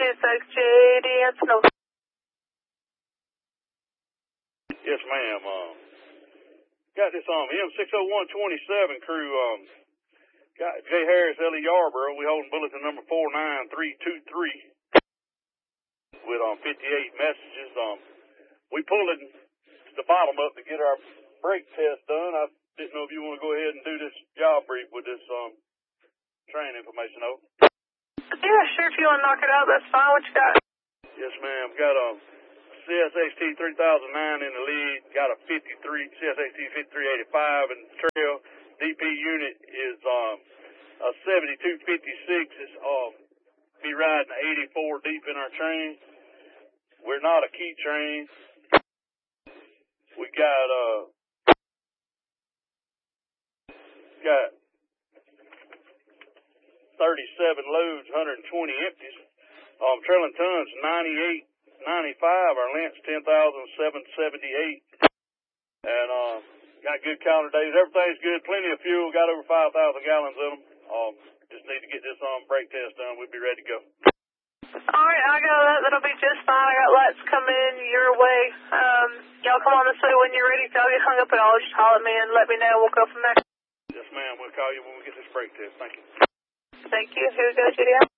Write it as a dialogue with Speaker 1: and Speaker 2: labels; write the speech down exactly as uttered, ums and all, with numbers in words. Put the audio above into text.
Speaker 1: two six J D Anson.
Speaker 2: Yes, ma'am. Um, got this um M six oh one twenty-seven crew. Um, got J Harris, Ellie Yarborough. We holding bulletin number four nine three two three with um fifty-eight messages. Um, we pulling the bottom up to get our brake test done. I didn't know if you want to go ahead and do this job brief with this um train information. Over.
Speaker 1: Yeah, sure. If you want to knock it out, that's fine. What you got?
Speaker 2: Yes, ma'am. Got um. C S X T three thousand nine in the lead, got a fifty-three, C S X T fifty-three eighty-five in the trail. D P unit is um, a seventy-two fifty-six. It's uh, be riding eighty-four deep in our train. We're not a key train. We got uh, got thirty-seven loads, one hundred twenty empties. Um, trailing tons ninety-eight ninety-five, our length's ten thousand seven hundred seventy-eight, and uh, got good counter days. Everything's good, plenty of fuel, got over five thousand gallons in them. Um, just need to get this um, brake test done. We'll be ready to go.
Speaker 1: All right, I got that. That'll be just fine. I got lights coming your way. Um, y'all come on this way when you're ready. If y'all get hung up at all, just call at me and let me know. We'll go from there.
Speaker 2: Yes, ma'am. We'll call you when we get this brake test. Thank you.
Speaker 1: Thank you. Here we go, Judy.